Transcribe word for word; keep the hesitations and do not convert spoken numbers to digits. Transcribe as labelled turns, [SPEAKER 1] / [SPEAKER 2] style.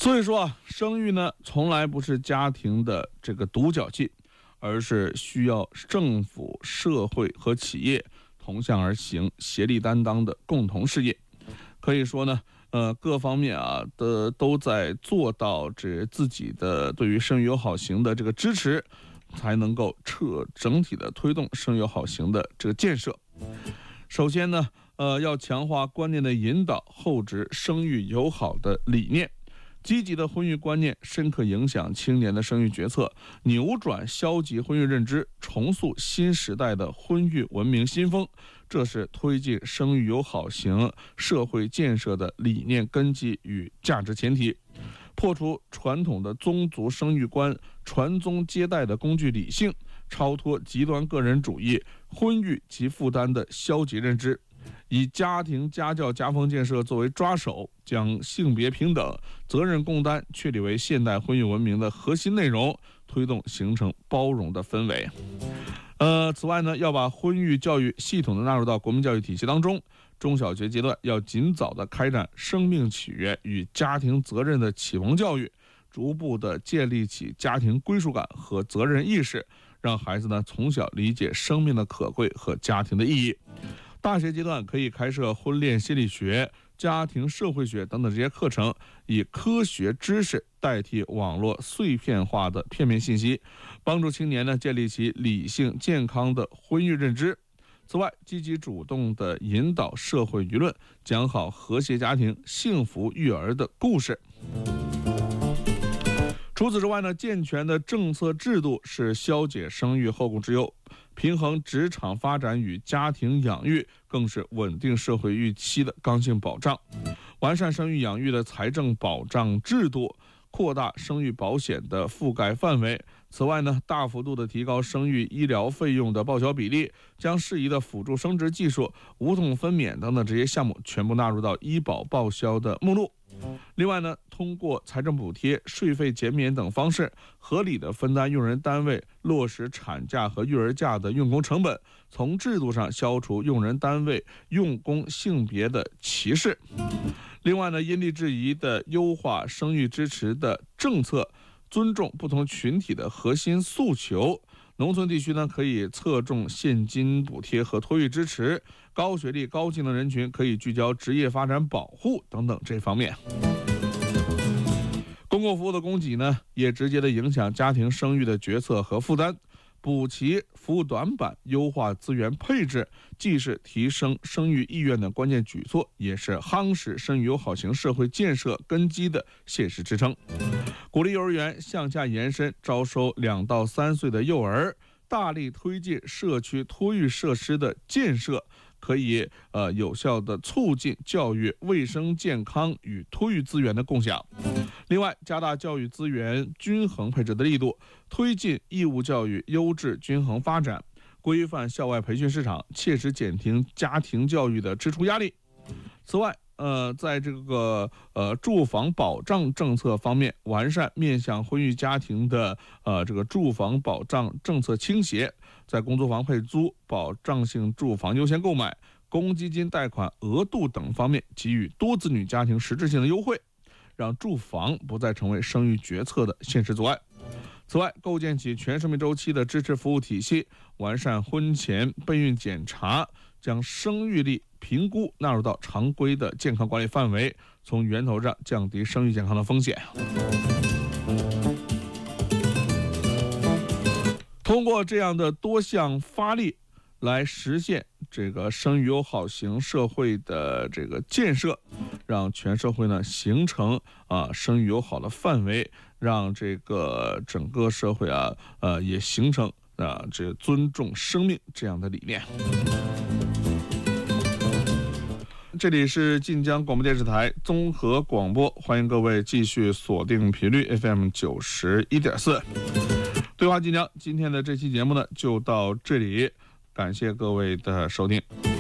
[SPEAKER 1] 所以说啊，生育呢从来不是家庭的这个独角戏，而是需要政府、社会和企业同向而行，协力担当的共同事业。可以说呢，呃，各方面啊的都在做到这自己的对于生育友好行的这个支持，才能够彻整体的推动生育友好行的这个建设。首先呢，呃，要强化观念的引导，厚植生育友好的理念。积极的婚育观念深刻影响青年的生育决策，扭转消极婚育认知，重塑新时代的婚育文明新风，这是推进生育友好行社会建设的理念根基与价值前提。破除传统的宗族生育观、传宗接代的工具理性，超脱极端个人主义、婚育及负担的消极认知，以家庭、家教、家风建设作为抓手，将性别平等、责任共担确立为现代婚育文明的核心内容，推动形成包容的氛围。呃，此外呢，要把婚育教育系统的纳入到国民教育体系当中。中小学阶段要尽早的开展生命起源与家庭责任的启蒙教育，逐步的建立起家庭归属感和责任意识，让孩子呢从小理解生命的可贵和家庭的意义。大学阶段可以开设婚恋心理学、家庭社会学等等这些课程，以科学知识代替网络碎片化的片面信息，帮助青年呢建立起理性健康的婚育认知。此外，积极主动地引导社会舆论，讲好和谐家庭、幸福育儿的故事。除此之外呢，健全的政策制度是消解生育后顾之忧，平衡职场发展与家庭养育，更是稳定社会预期的刚性保障。完善生育养育的财政保障制度，扩大生育保险的覆盖范围。此外呢，大幅度的提高生育医疗费用的报销比例，将适宜的辅助生殖技术、无痛分娩等等这些项目全部纳入到医保报销的目录。另外呢，通过财政补贴、税费减免等方式，合理的分担用人单位落实产假和育儿假的用工成本，从制度上消除用人单位用工性别的歧视。另外呢，因地制宜的优化生育支持的政策，尊重不同群体的核心诉求。农村地区呢，可以侧重现金补贴和托育支持；高学历、高技能人群可以聚焦职业发展保护等等这方面。公共服务的供给呢，也直接的影响家庭生育的决策和负担。补齐服务短板，优化资源配置，既是提升生育意愿的关键举措，也是夯实生育友好型社会建设根基的现实支撑。鼓励幼儿园向下延伸，招收两到三岁的幼儿，大力推进社区托育设施的建设，可以呃有效的促进教育、卫生健康与托育资源的共享。另外，加大教育资源均衡配置的力度，推进义务教育优质均衡发展，规范校外培训市场，切实减轻家庭教育的支出压力。此外，呃，在这个呃住房保障政策方面，完善面向婚育家庭的呃这个住房保障政策倾斜，在公租房配租、保障性住房优先购买、公积金贷款额度等方面给予多子女家庭实质性的优惠，让住房不再成为生育决策的现实阻碍。此外，构建起全生命周期的支持服务体系，完善婚前备孕检查，将生育力评估纳入到常规的健康管理范围，从源头上降低生育健康的风险。通过这样的多项发力，来实现这个生育友好型社会的这个建设，让全社会呢形成啊生育友好的范围，让这个整个社会啊呃也形成啊这尊重生命这样的理念。这里是晋江广播电视台综合广播，欢迎各位继续锁定频率 F M 九十一点四。对话晋江，今天的这期节目呢就到这里，感谢各位的收听。